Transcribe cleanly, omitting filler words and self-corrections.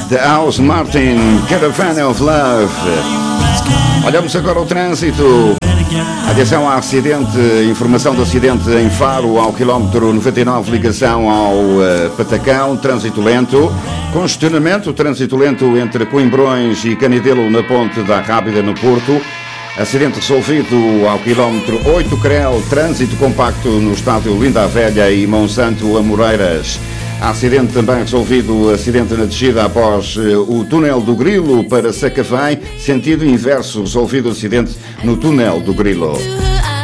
The House Martin, Caravan of Love. Olhamos agora o trânsito. Atenção a acidente, informação de acidente em Faro, ao quilómetro 99, ligação ao Patacão, trânsito lento. Congestionamento, trânsito lento entre Coimbrões e Canidelo na ponte da Rábida no Porto. Acidente resolvido ao quilómetro 8 Crel, trânsito compacto no estádio Linda a Velha e Monsanto Amoreiras. Acidente também resolvido, acidente na descida após o túnel do Grilo para Sacavém, sentido inverso, resolvido acidente no túnel do Grilo.